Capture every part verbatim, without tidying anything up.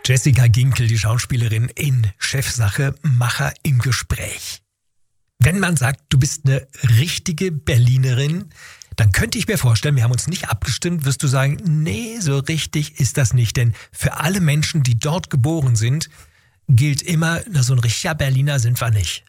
Jessica Ginkel, die Schauspielerin in Chefsache, Macher im Gespräch. Wenn man sagt, du bist eine richtige Berlinerin, dann könnte ich mir vorstellen, wir haben uns nicht abgestimmt, wirst du sagen, nee, so richtig ist das nicht. Denn für alle Menschen, die dort geboren sind, gilt immer, na, so ein richtiger Berliner sind wir nicht.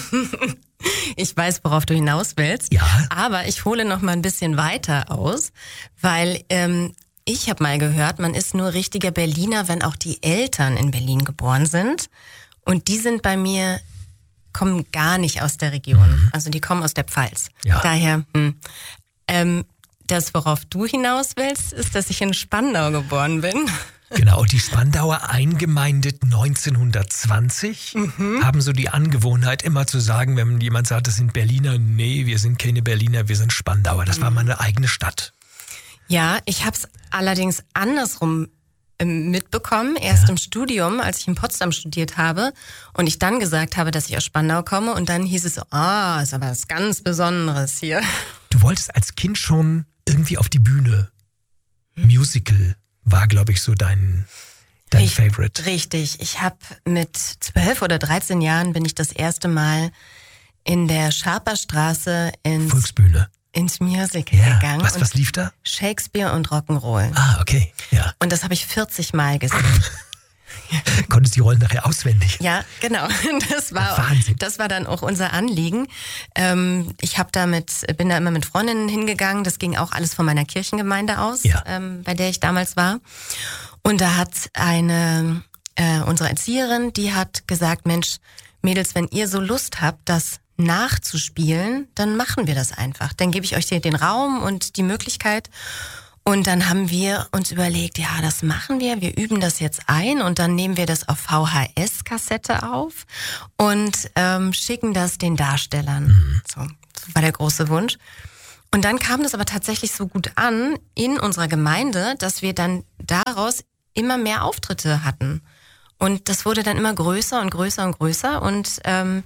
Ich weiß, worauf du hinaus willst. Ja. Aber ich hole noch mal ein bisschen weiter aus, weil ähm, ich habe mal gehört, man ist nur richtiger Berliner, wenn auch die Eltern in Berlin geboren sind. Und die sind bei mir, kommen gar nicht aus der Region. Mhm. Also die kommen aus der Pfalz. Ja. Daher, hm, ähm, das, worauf du hinaus willst, ist, dass ich in Spandau geboren bin. Genau, die Spandauer eingemeindet neunzehnhundertzwanzig, mhm. haben so die Angewohnheit immer zu sagen, wenn jemand sagt, das sind Berliner, nee, wir sind keine Berliner, wir sind Spandauer. Das war mal eine eigene Stadt. Ja, ich habe es allerdings andersrum ähm, mitbekommen, erst ja. im Studium, als ich in Potsdam studiert habe und ich dann gesagt habe, dass ich aus Spandau komme und dann hieß es so, ah, ist aber was ganz Besonderes hier. Du wolltest als Kind schon irgendwie auf die Bühne. Hm. Musical war, glaube ich, so dein, dein ich, Favorite. Richtig, ich habe mit zwölf oder dreizehn Jahren bin ich das erste Mal in der Scharperstraße ins Volksbühne. ins Musical Ja. gegangen. Was, was lief da? Shakespeare und Rock'n'Roll. Ah, okay. Ja. Und das habe ich vierzig Mal gesehen. Konntest die Rollen nachher auswendig? Ja, genau. Das war, Wahnsinn. das war dann auch unser Anliegen. Ähm, ich hab da mit, bin da immer mit Freundinnen hingegangen. Das ging auch alles von meiner Kirchengemeinde aus, Ja. ähm, bei der ich damals war. Und da hat eine, äh, unsere Erzieherin, die hat gesagt, Mensch, Mädels, wenn ihr so Lust habt, das nachzuspielen, dann machen wir das einfach. Dann gebe ich euch den Raum und die Möglichkeit. Und dann haben wir uns überlegt, ja, das machen wir, wir üben das jetzt ein und dann nehmen wir das auf V H S-Kassette auf und ähm, schicken das den Darstellern. Mhm. So, das war der große Wunsch. Und dann kam das aber tatsächlich so gut an in unserer Gemeinde, dass wir dann daraus immer mehr Auftritte hatten. Und das wurde dann immer größer und größer und größer und ähm,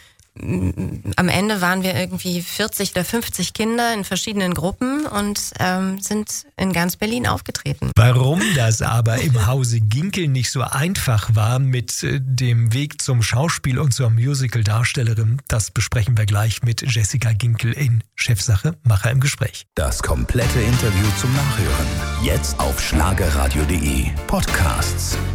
am Ende waren wir irgendwie vierzig oder fünfzig Kinder in verschiedenen Gruppen und ähm, sind in ganz Berlin aufgetreten. Warum das aber im Hause Ginkel nicht so einfach war mit äh, dem Weg zum Schauspiel und zur Musical-Darstellerin, das besprechen wir gleich mit Jessica Ginkel in Chefsache, Macher im Gespräch. Das komplette Interview zum Nachhören. Jetzt auf schlagerradio punkt de Podcasts.